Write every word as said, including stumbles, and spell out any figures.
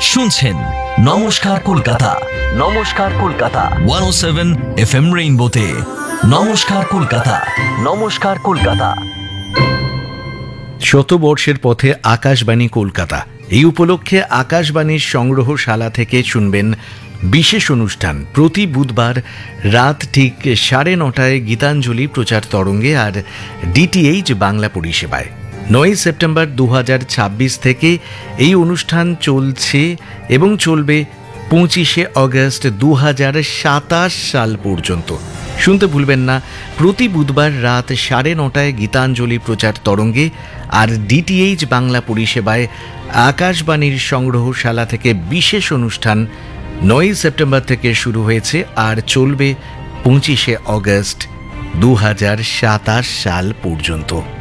শুনছেন নমস্কার কলকাতা। নমস্কার কলকাতা একশো সাত এফ এম রেইনবোতে। নমস্কার কলকাতা। নমস্কার কলকাতা। শতবর্ষের পথে আকাশবাণী কলকাতা, এই উপলক্ষে আকাশবাণীর সংগ্রহশালা থেকে শুনবেন বিশেষ অনুষ্ঠান প্রতি বুধবার রাত ঠিক সাড়ে নটায় গীতাঞ্জলি প্রচার তরঙ্গে আর ডিটিএইচ বাংলা পরিষেবায়। নয় সেপ্টেম্বর দু হাজার ছাব্বিশ থেকে এই অনুষ্ঠান চলছে এবং চলবে পঁচিশে অগস্ট দু হাজার সাতাশ সাল পর্যন্ত। শুনতে ভুলবেন না, প্রতি বুধবার রাত সাড়ে নটায় গীতাঞ্জলি প্রচার তরঙ্গে আর ডিটিএইচ বাংলা পরিষেবায় আকাশবাণীর সংগ্রহশালা থেকে বিশেষ অনুষ্ঠান নয় সেপ্টেম্বর থেকে শুরু হয়েছে আর চলবে পঁচিশে অগস্ট দু হাজার সাতাশ সাল পর্যন্ত।